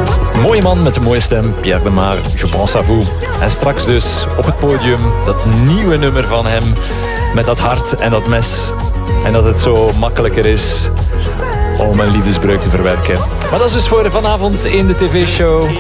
Mooie man met een mooie stem, Pierre Demar, Je pense à vous. En straks dus op het podium dat nieuwe nummer van hem met dat hart en dat mes. En dat het zo makkelijker is om een liefdesbreuk te verwerken. Maar dat is dus voor vanavond in de tv-show.